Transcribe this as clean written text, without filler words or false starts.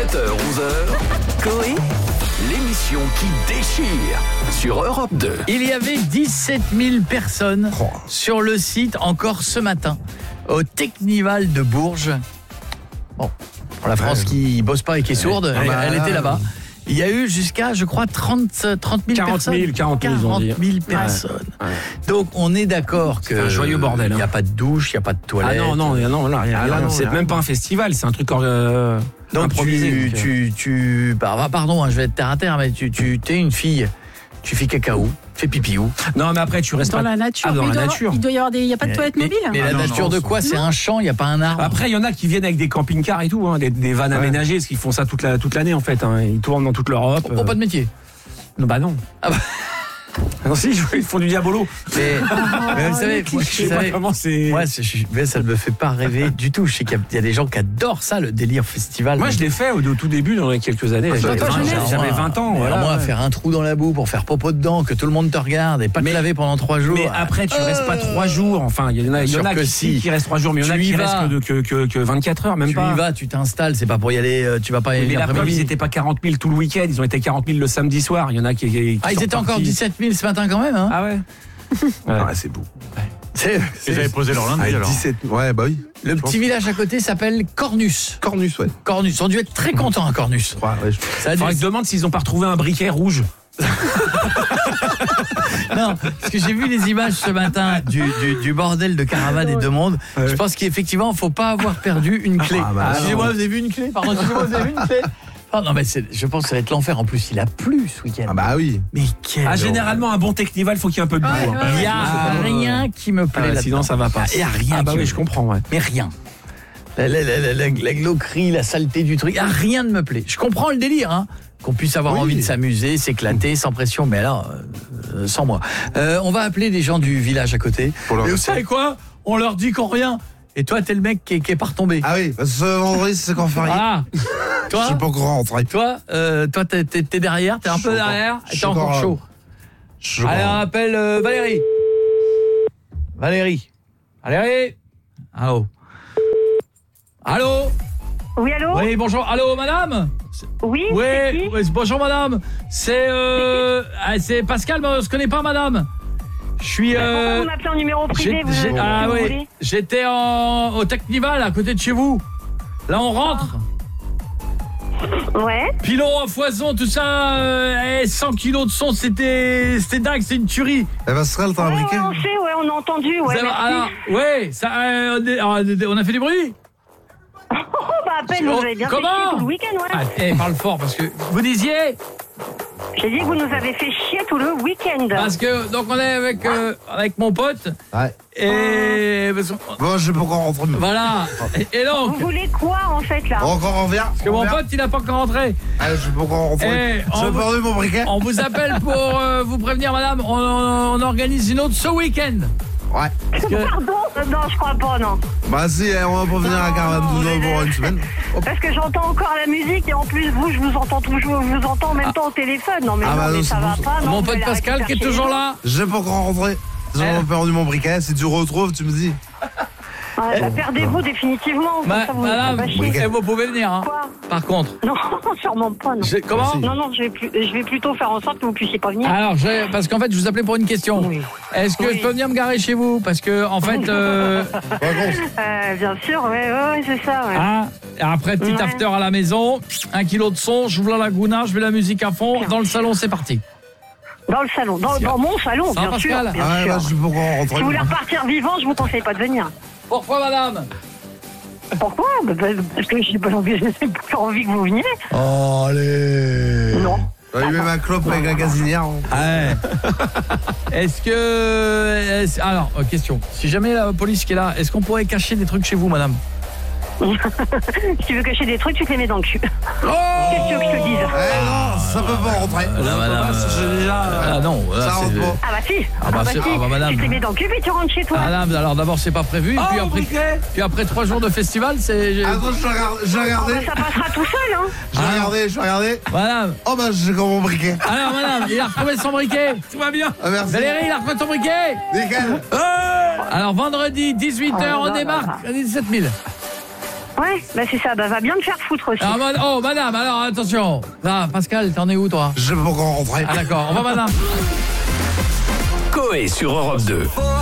7h-11h, Coé, l'émission qui déchire sur Europe 2. Il y avait 17 000 personnes sur le site encore ce matin, au Technival de Bourges. Bon, pour la France qui bosse pas et qui est sourde, elle était là-bas. Il y a eu jusqu'à, je crois, 30 000 personnes. 40 000 personnes. Ouais. Donc, on est d'accord que... C'est un joyeux bordel. Il n'y a pas de douche, il n'y a pas de toilette. Ah non, c'est même pas un festival, c'est un truc improvisé. Pardon, je vais être terre à terre, mais tu es une fille, tu fais caca où? Tu fais pipi où? Non, mais après, tu restes dans la nature. Dans la nature. Il doit y avoir il n'y a pas de toilette mobile. Mais la nature de quoi? C'est un champ, il n'y a pas un arbre. Après, il y en a qui viennent avec des camping-cars et tout, hein, des vannes aménagées, parce qu'ils font ça toute l'année en fait. Hein. Ils tournent dans toute l'Europe. Pas de métier. Non, bah non. Ah bah. Non, si, ils font du diabolo. Mais vous savez, comment c'est. Moi, ça ne me fait pas rêver du tout. Je sais qu'il y a des gens qui adorent ça, le délire festival. Moi, je l'ai fait au tout début, dans les quelques années. J'avais 20 ans. Voilà. Moi, faire un trou dans la boue pour faire popo dedans, que tout le monde te regarde et pas te laver pendant 3 jours. Mais après, tu restes pas 3 jours. Enfin, il y en a qui restent 3 jours, mais il y en a qui restent que 24 heures, même pas. Tu y vas, tu t'installes, c'est pas pour y aller, tu vas pas y aller. Mais la preuve, ils étaient pas 40 000 tout le week-end, ils ont été 40 000 le samedi soir. Il y en a qui ils étaient encore 17 000 ce matin quand même, hein. Ah ouais. Ouais, c'est beau. Ils avaient posé leur lundi alors. 17. Ouais, bah oui. Le petit village à côté s'appelle Cornus. Cornus, ouais. Cornus. On a dû être très contents à Cornus. Ouais, Ça a dû... Faudrait que je demande s'ils ont pas retrouvé un briquet rouge. Non, parce que j'ai vu les images ce matin du bordel de caravane et de monde. Je pense qu'effectivement, faut pas avoir perdu une clé. Excusez-moi, vous avez vu une clé? Pardon, excusez-moi, vous avez vu une clé? Ah non, mais je pense que ça va être l'enfer. En plus, il a plu ce week-end. Ah bah oui. Mais généralement, un bon Technival, faut qu'il y ait un peu de boue. Il y a rien qui me plaît là-dedans. Sinon, ça va pas. Il y a rien. Ah bah oui, je comprends, ouais. Mais rien. La glauquerie, la saleté du truc, rien ne me plaît. Je comprends le délire, hein. Qu'on puisse avoir envie de s'amuser, s'éclater, sans pression, mais là, sans moi. On va appeler les gens du village à côté. Et vous savez quoi? On leur dit qu'on rien. Et toi, t'es le mec qui est pas retombé. Ah oui, parce que vendredi, c'est quand férié. Ah. Toi, je suis pas encore rentré. Toi, t'es derrière, t'es un peu derrière, t'es encore chaud. Allez, on appelle Valérie. Valérie. Allô. Allô. Oui, allô. Oui, bonjour. Allô, madame. Oui. Oui, bonjour, madame. C'est Pascal, mais on se connaît pas, madame. Je suis. Pourquoi vous m'appelez en numéro privé? J'étais au Technival à côté de chez vous. Là, on rentre. Ouais. Pilon à foison, tout ça, 100 kilos de son, c'était dingue, c'est une tuerie. Elle va se t'as un briquet. On sait, on a entendu, ouais. On a fait du bruit. Bah à peine, vous avez bien fait chier tout le week-end, ouais. Parle fort, parce que vous disiez. J'ai dit que vous nous avez fait chier tout le week-end. Parce que, donc on est avec mon pote. Ouais. Et... Bon, je peux encore rentrer. Voilà. Et donc... Vous voulez quoi, en fait, là? Encore en vient. Parce que mon pote, il n'a pas encore rentré. Je peux encore rentrer. J'ai perdu mon briquet. On vous appelle pour vous prévenir, madame. On organise une autre ce week-end. Ouais. Pardon? Non, je crois pas, non. Bah si, on va pas venir à Caravane pour une semaine. Parce que j'entends encore la musique et en plus vous, je vous entends toujours, je vous entends en même temps au téléphone. Non mais, mais ça va pas. Mon pote Pascal qui est toujours là. J'ai pas encore rentré. J'ai perdu mon briquet. Si tu retrouves, tu me dis. Perdez-vous définitivement. Madame, vous pouvez venir, hein. Quoi? Par contre. Non, sûrement pas, non. Comment? Non, je vais plutôt faire en sorte que vous puissiez pas venir. Alors, parce qu'en fait, je vous appelais pour une question. Oui. Est-ce que je peux venir me garer chez vous? Parce que, en fait... bien sûr, ouais, c'est ça, ouais. Ah, et après, petit after à la maison, 1 kilo de son, j'ouvre la Laguna, je mets la musique à fond, dans le salon, c'est parti. Dans le salon, dans mon salon, bien sûr. Je peux encore rentrer. Si vous voulez repartir vivant, je vous conseille pas de venir. Pourquoi, madame? Pourquoi? Parce que j'ai pas envie que vous veniez. Oh, allez. Non. Il met ma clope avec la gazinière. Ouais. Est-ce que... Alors, question. Si jamais la police qui est là, est-ce qu'on pourrait cacher des trucs chez vous, madame? Si tu veux cacher des trucs, tu te les mets dans le cul. Oh, qu'est-ce que tu veux que je te dise? Non, ça peut pas rentrer. Là, madame, déjà... non, là, ça rentre pas. Ah bah si. Madame. Tu te les mets dans le cul et tu rentres chez toi. Madame, alors d'abord c'est pas prévu, puis après 3 jours de festival, c'est... Attends, je regardé. Ça passera tout seul, hein. Je regardé. Madame. Oh bah j'ai comme mon briquet. Alors madame, il a retrouvé son briquet. Tout va bien. Merci. Valérie, il a retrouvé son briquet. Nickel. Alors vendredi 18h, on démarque à 17 000. Ouais, bah c'est ça, va bien te faire foutre aussi. Oh, madame, alors attention. Ah, Pascal, t'en es où, toi? Je vais pas encore rentrer. Ah, d'accord, on va, madame. Coé sur Europe 2.